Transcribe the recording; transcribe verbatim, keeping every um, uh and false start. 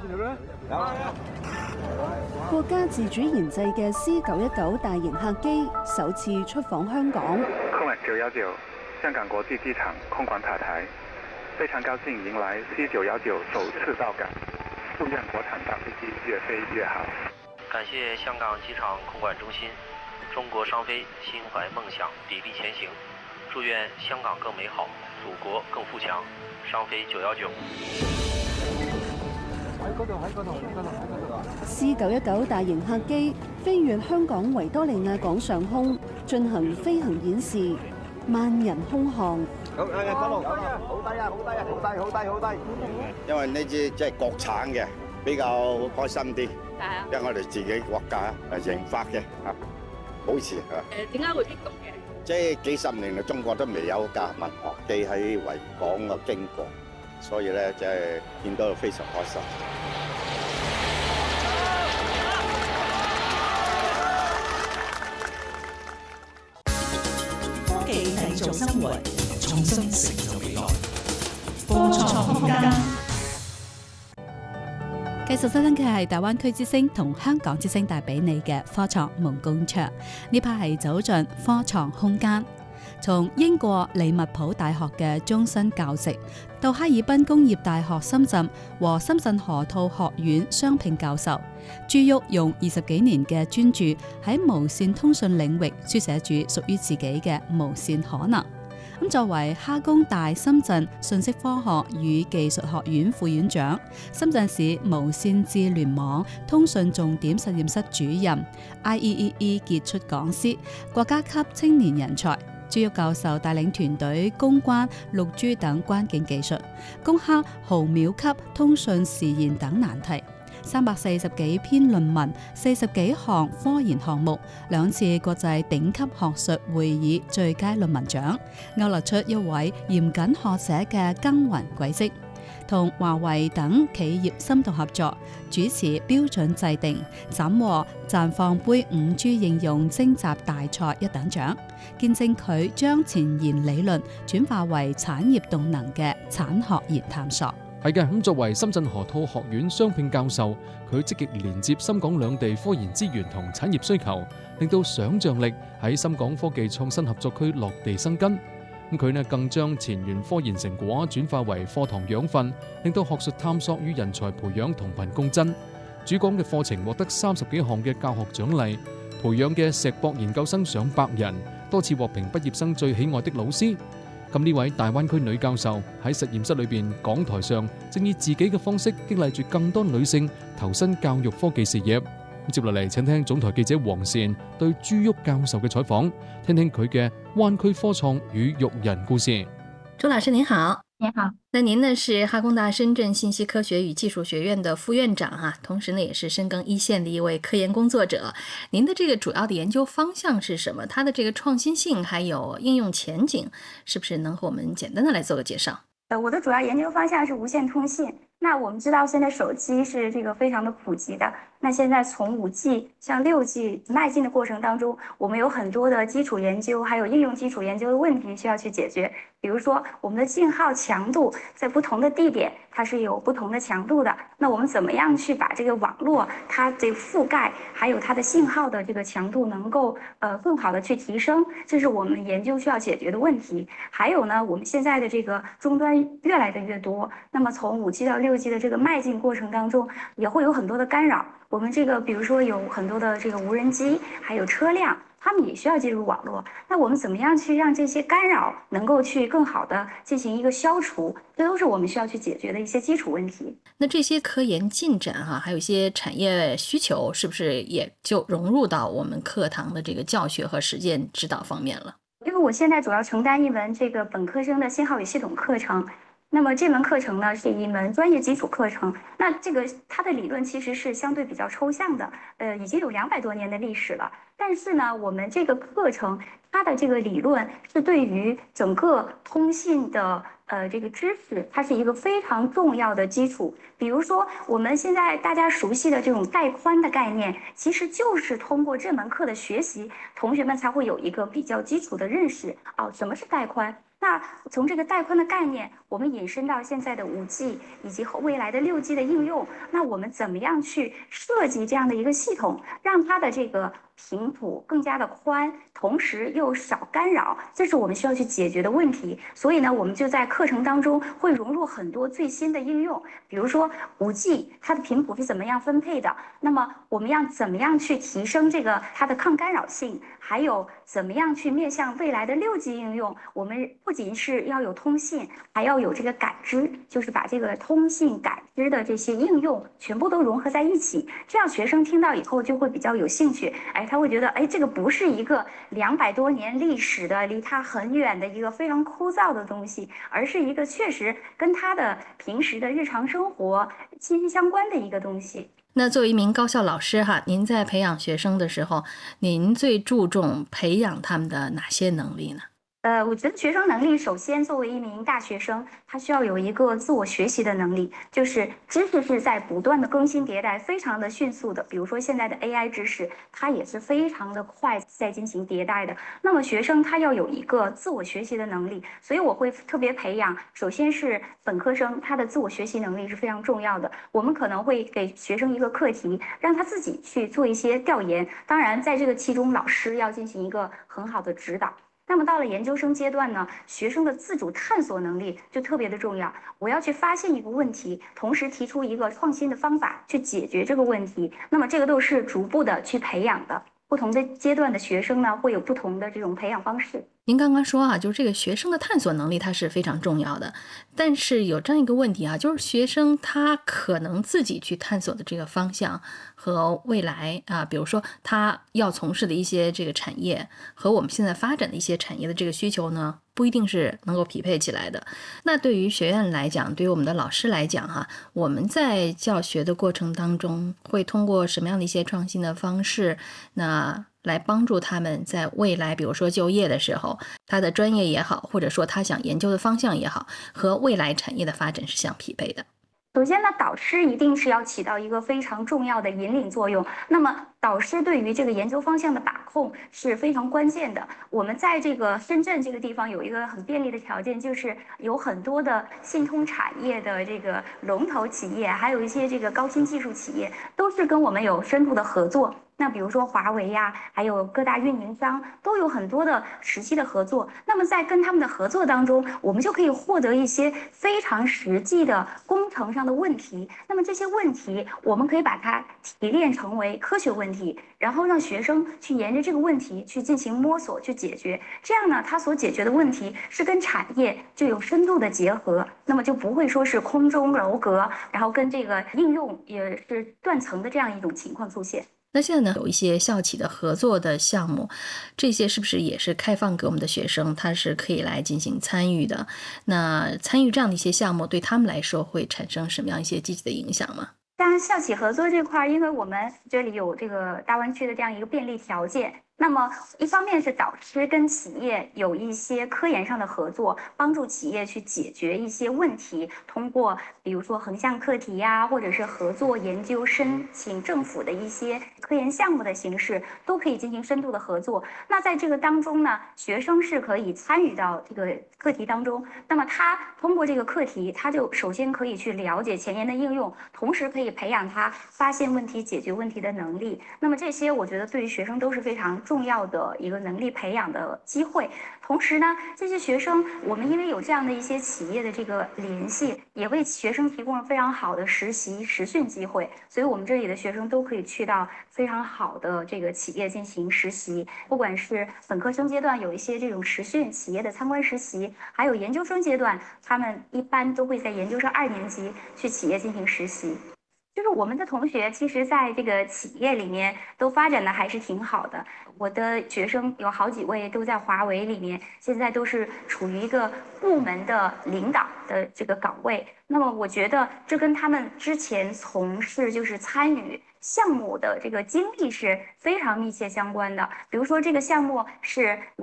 國家自主研製嘅 C 九一九大型客機首次出訪香港。 空管九一九香港國際機場空管塔台，非常高興迎來 C 九一九首次到港，祝願國產大飛機越飛越好。 感謝香港機場空管中心，中國商飛心懷夢想，砥礪前行，祝願香港更美好，祖國更富強。商飛九一九。 C 九一九大型客機飛越香港維多利亞港上空，進行飛行演示，萬人空巷。 好，誒，得落，好低啊，好低啊，好低啊，好低，好低，好低。因為呢支即係國產嘅，比較開心啲。係啊。因為我哋自己國家誒研發嘅嚇，保持嚇。誒，點解會激動嘅？即係幾十年嚟，中國都未有架民航機喺維港嘅經過，所以咧即係見到非常開心。 科技製造生活，創新成就未來。科創空間。 繼續收聽嘅係大灣區之聲同香港之聲帶俾你嘅科創夢工場，呢 part 係走進科創空間。從英國利物浦大學嘅終身教職，到哈爾濱工業大學深圳和深圳河套學院雙聘教授，朱旭用二十幾年嘅專注喺無線通訊領域書寫住屬於自己嘅無線可能。咁作為哈工大深圳信息科學與技術學院副院長、深圳市無線智聯網通訊重點實驗室主任、I E E E 傑出講師、國家級青年人才，朱旭教授帶領團隊攻關六 G 等關鍵技術，攻克毫秒級通訊時延等難題。三百四十幾篇論文，四十幾項科研項目，兩次國際頂級學術會議最佳論文獎，勾勒出一位嚴謹學者嘅耕耘軌跡。同華為等企業深度合作，主持標準制定，斬獲綻放杯五 G 應用徵集大賽一等獎，見證佢將前沿理論轉化為產業動能嘅產學研探索。 係嘅，咁作為深圳河套學院雙聘教授，佢積極連接深港兩地科研資源同產業需求，令到想像力喺深港科技創新合作區落地生根。咁佢呢更將前沿科研成果轉化為課堂養分，令到學術探索與人才培養同頻共振。主講嘅課程獲得三十幾項嘅教學獎勵，培養嘅碩博研究生上百人，多次獲評畢業生最喜愛的老師。咁呢位大灣區女教授喺實驗室裏邊講台上，正以自己嘅方式激勵住更多女性投身教育科技事業。接落嚟，請聽總台記者黃善對朱旭教授嘅採訪，聽聽佢嘅灣區科創與育人故事。 朱老師您好。 您好， 那您呢是哈工大深圳信息科學與技術學院的副院長哈、啊，同時呢也是深耕一線的一位科研工作者。您的這個主要的研究方向是什麼？它的這個創新性還有應用前景，是不是能和我們簡單的來做個介紹？ 呃，我的主要研究方向是無線通信。那我們知道現在手機是這個非常的普及的，那現在從五 G 向六 G 邁進的過程當中，我們有很多的基礎研究還有應用基礎研究的問題需要去解決。比如說我們的信號強度在不同的地點它是有不同的強度的，那我們怎麼樣去把這個網絡它這個覆蓋還有它的信號的這個強度能夠呃更好的去提升，這是我們研究需要解決的問題。還有呢，我們現在的這個終端越來的越多，那麼從五 G 到六 G 的這個邁進過程當中也會有很多的干擾。我們這個比如說有很多的這個無人機還有車輛，他們也需要進入網絡，那我們怎麼樣去讓這些干擾能夠去更好的進行一個消除，這都是我們需要去解決的一些基礎問題。 那這些科研進展哈、啊，還有一些產業需求，是不是也就融入到我們課堂的這個教學和實踐指導方面了？ 因為我現在主要承擔一門這個本科生的信號與系統課程。那麼這門課程呢是一門專業基礎課程，那這個它的理論其實是相對比較抽象的，呃，已經有兩百多年的歷史了。但是呢，我們這個課程它的這個理論是對於整個通信的呃這個知識，它是一個非常重要的基礎。比如說我們現在大家熟悉的這種帶寬的概念，其實就是通過這門課的學習，同學們才會有一個比較基礎的認識。哦，什麼是帶寬？ 那从这个带宽的概念，我们引申到现在的五 G 以及未来的六 G 的应用，那我们怎么样去设计这样的一个系统，让它的这个频谱更加的宽，同时又少干扰，这是我们需要去解决的问题。所以呢，我们就在课程当中会融入很多最新的应用，比如说五 G 它的频谱是怎么样分配的，那么我们要怎么样去提升这个它的抗干扰性，还有怎么样去面向未来的六 G 应用，我们不仅是要有通信，还要有这个感知，就是把这个通信感知的这些应用全部都融合在一起，这样学生听到以后就会比较有兴趣，哎，他会觉得，哎，这个不是一个两百多年历史的、离他很远的一个非常枯燥的东西，而是一个确实跟他的平时的日常生活息息相关的一个东西。 那作为一名高校老师哈，您在培养学生的时候，您最注重培养他们的哪些能力呢？ 呃，我觉得学生能力，首先作为一名大学生，他需要有一个自我学习的能力，就是知识是在不断的更新迭代，非常的迅速的。比如说现在的 A I 知识，它也是非常的快在进行迭代的。那么学生他要有一个自我学习的能力，所以我会特别培养，首先是本科生他的自我学习能力是非常重要的。我们可能会给学生一个课题，让他自己去做一些调研，当然在这个其中，老师要进行一个很好的指导。那么到了研究生阶段呢，学生的自主探索能力就特别的重要。我要去发现一个问题，同时提出一个创新的方法去解决这个问题。那么这个都是逐步的去培养的。不同的阶段的学生呢，会有不同的这种培养方式。 您刚刚说啊，就是这个学生的探索能力它是非常重要的，但是有这样一个问题啊，就是学生他可能自己去探索的这个方向和未来啊，比如说他要从事的一些这个产业和我们现在发展的一些产业的这个需求呢，不一定是能够匹配起来的。那对于学院来讲，对于我们的老师来讲哈，我们在教学的过程当中会通过什么样的一些创新的方式，那来帮助他们在未来比如说就业的时候，他的专业也好，或者说他想研究的方向也好，和未来产业的发展是相匹配的。 首先呢，导师一定是要起到一个非常重要的引领作用。那么导师对于这个研究方向的把控是非常关键的。我们在这个深圳这个地方有一个很便利的条件，就是有很多的信通产业的这个龙头企业，还有一些这个高新技术企业，都是跟我们有深度的合作。那比如说华为呀，还有各大运营商都有很多的实际的合作。那么在跟他们的合作当中，我们就可以获得一些非常实际的工程上的问题。那么这些问题，我们可以把它提炼成为科学问题，然后让学生去沿着这个问题去进行摸索、去解决。这样呢，他所解决的问题是跟产业就有深度的结合，那么就不会说是空中楼阁，然后跟这个应用也是断层的这样一种情况出现。 那现在呢，有一些校企的合作的项目，这些是不是也是开放给我们的学生，他是可以来进行参与的？那参与这样的一些项目，对他们来说会产生什么样一些积极的影响吗？ 像校企合作这块，因为我们这里有这个大湾区的这样一个便利条件，那么一方面是导师跟企业有一些科研上的合作，帮助企业去解决一些问题，通过比如说横向课题呀，或者是合作研究申请政府的一些科研项目的形式，都可以进行深度的合作。那在这个当中呢，学生是可以参与到这个课题当中，那么他通过这个课题，他就首先可以去了解前沿的应用，同时可以培养他发现问题、解决问题的能力。那么这些我觉得对于学生都是非常重要的一个能力培养的机会。同时呢，这些学生我们因为有这样的一些企业的这个联系，也为学生提供了非常好的实习实训机会，所以我们这里的学生都可以去到非常好的这个企业进行实习，不管是本科生阶段有一些这种实训企业的参观实习，还有研究生阶段，他们一般都会在研究生二年级去企业进行实习。就是我们的同学其实在这个企业里面都发展的还是挺好的，我的学生有好几位都在华为里面，现在都是处于一个部门的领导的这个岗位。那么我觉得这跟他们之前从事就是参与项目的这个经历是非常密切相关的。比如说这个项目是